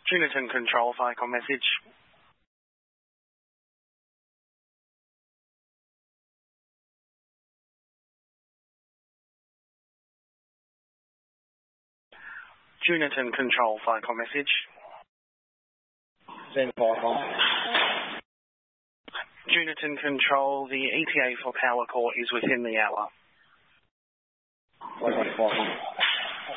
Juniton Control, Vicon message. Juniton Control, Vicon message. Send Vicon. Juniton Control, the ETA for power core is within the hour. Vicon.